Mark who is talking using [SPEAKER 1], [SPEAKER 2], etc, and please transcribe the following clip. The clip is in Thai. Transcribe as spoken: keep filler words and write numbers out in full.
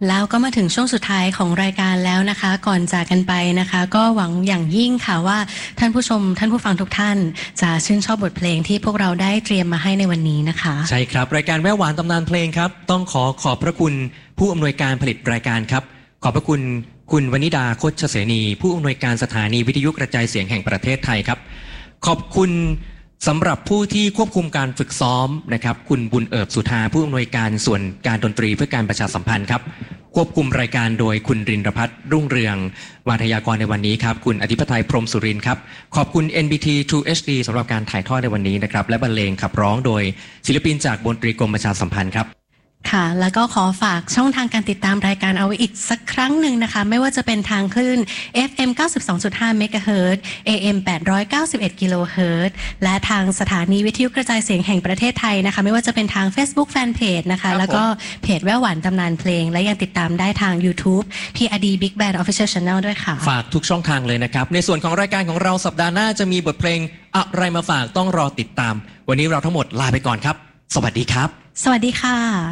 [SPEAKER 1] แล้วก็มาถึงช่วงสุดท้ายของรายการแล้วนะคะก่อนจากกันไปนะคะก็หวังอย่างยิ่งค่ะว่าท่านผู้ชมท่านผู้ฟังทุกท่านจะชื่นชอบบทเพลงที่พวกเราได้เตรียมมาให้ในวันนี้นะคะ
[SPEAKER 2] ใช่ครับรายการแววหวานตำนานเพลงครับต้องขอขอบพระคุณผู้อำนวยการผลิตรายการครับขอบพระคุณคุณวนิดาโคชเสนีผู้อำนวยการสถานีวิทยุกระจายเสียงแห่งประเทศไทยครับขอบคุณสำหรับผู้ที่ควบคุมการฝึกซ้อมนะครับคุณบุญเอิบสุธาผู้อำนวยการส่วนการดนตรีเพื่อการประชาสัมพันธ์ครับควบคุมรายการโดยคุณรินทร์พัฒน์รุ่งเรืองวาทยากรในวันนี้ครับคุณอธิปไตยพรหมสุรินทร์ครับขอบคุณ เอ็น บี ที True เอช ดี สำหรับการถ่ายทอดในวันนี้นะครับและบรรเลงขับร้องโดยศิลปินจากวงดนตรีกรมประชาสัมพันธ์ครับ
[SPEAKER 1] ค่ะแล้วก็ขอฝากช่องทางการติดตามรายการเอาไว้อีกสักครั้งหนึ่งนะคะไม่ว่าจะเป็นทางคลื่น เอฟ เอ็ม เก้าสิบสองจุดห้า เมกะเฮิรตซ์ เอ เอ็ม แปดร้อยเก้าสิบเอ็ด กิโลเฮิรตซ์และทางสถานีวิทยุกระจายเสียงแห่งประเทศไทยนะคะไม่ว่าจะเป็นทาง Facebook Fanpage นะคะแล้วก็เพจแว่วหวานตำนานเพลงและยังติดตามได้ทาง YouTube พี อาร์ ดี Big Band Official Channel ด้วยค่ะ
[SPEAKER 2] ฝากทุกช่องทางเลยนะครับในส่วนของรายการของเราสัปดาห์หน้าจะมีบทเพลงอะไรมาฝากต้องรอติดตามวันนี้เราทั้งหมดลาไปก่อนครับสวัสดีครับ
[SPEAKER 1] สวัสดีค่ะ